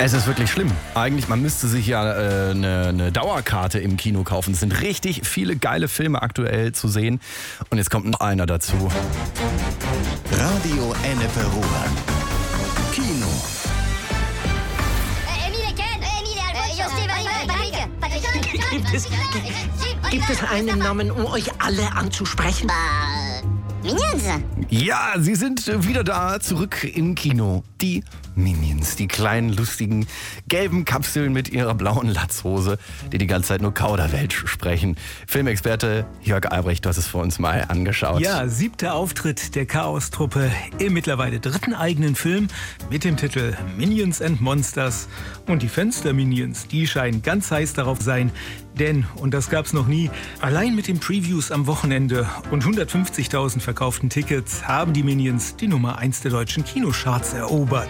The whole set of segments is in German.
Es ist wirklich schlimm. Eigentlich, man müsste sich ja eine Dauerkarte im Kino kaufen. Es sind richtig viele geile Filme aktuell zu sehen. Und jetzt kommt noch einer dazu. Radio Ennepe Ruhr. Kino. Gibt es einen Namen, um euch alle anzusprechen? Minions? Ja, sie sind wieder da, zurück im Kino. Die Minions, die kleinen, lustigen, gelben Kapseln mit ihrer blauen Latzhose, die die ganze Zeit nur Kauderwelsch sprechen. Filmexperte Jörg Albrecht, du hast es vor uns mal angeschaut. Ja, 7. Auftritt der Chaos-Truppe im mittlerweile 3. eigenen Film mit dem Titel Minions and Monsters. Und die Fans der Minions, die scheinen ganz heiß darauf sein. Denn, und das gab's noch nie, allein mit den Previews am Wochenende und 150.000 verkauften Tickets haben die Minions die Nummer 1 der deutschen Kinocharts erobert.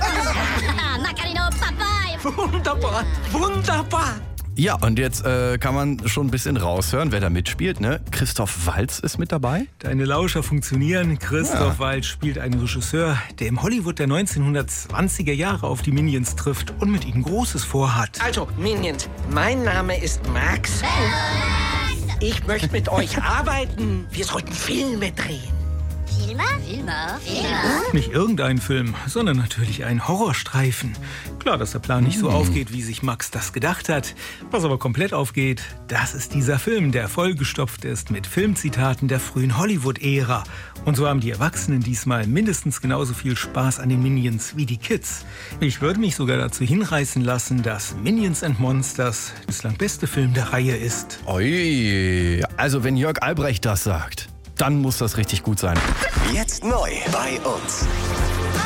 Wunderbar, wunderbar. Ja, und jetzt kann man schon ein bisschen raushören, wer da mitspielt, ne? Christoph Waltz ist mit dabei. Deine Lauscher funktionieren. Christoph Waltz spielt einen Regisseur, der im Hollywood der 1920er Jahre auf die Minions trifft und mit ihnen Großes vorhat. Also, Minions, mein Name ist Max. Ich möchte mit euch arbeiten. Wir sollten Filme drehen. Filme? Nicht irgendein Film, sondern natürlich ein Horrorstreifen. Klar, dass der Plan nicht so aufgeht, wie sich Max das gedacht hat. Was aber komplett aufgeht, das ist dieser Film, der vollgestopft ist mit Filmzitaten der frühen Hollywood-Ära. Und so haben die Erwachsenen diesmal mindestens genauso viel Spaß an den Minions wie die Kids. Ich würde mich sogar dazu hinreißen lassen, dass Minions and Monsters bislang beste Film der Reihe ist. Ui, also wenn Jörg Albrecht das sagt, dann muss das richtig gut sein. Jetzt neu bei uns.